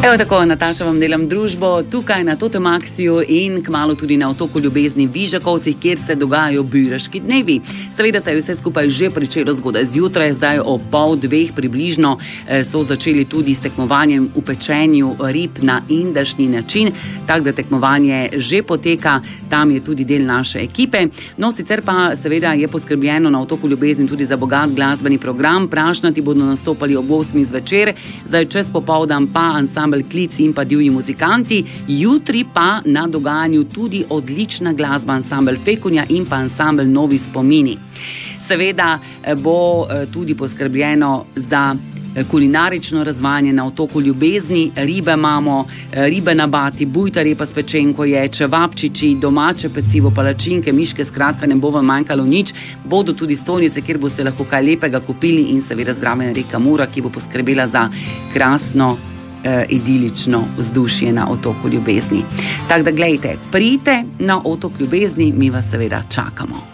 Evo tako, Nataša, vam delam družbo tukaj na Totemaxiju in kmalu tudi na otoku Ljubezni v Vižakovcih, kjer se dogajajo Bujraški dnevi. Seveda se je vse skupaj že pričelo zgodaj zjutraj, zdaj o 1:30 približno so začeli tudi s tekmovanjem v pečenju rib na indaški način, tako da tekmovanje že poteka, tam je tudi del naše ekipe. No, sicer pa seveda je poskrbljeno na otoku Ljubezni tudi za bogat glasbeni program. Prašnati bodo nastopali ob 8 zvečer, zdaj čez popoldan pa ansambel Klic in pa Divji muzikanti, jutri pa na dogajanju tudi odlična glasba ansambel Fekunja in pa ansambel Novi spomini. Seveda bo tudi poskrbljeno za kulinarično razvajanje na otoku Ljubezni. Ribe imamo, ribe na bati, bujta repa s pečenko je, čevapčiči, domače pecivo, palačinke, miške, skratka ne bo vam manjkalo nič. Bodo tudi stojnice, kjer boste lahko kaj lepega kupili in seveda zdrava reka Mura, ki bo poskrbela za krasno idilično vzdušje na otoku Ljubezni. Tako da, glejte, pridite na otok Ljubezni, mi vas seveda čakamo.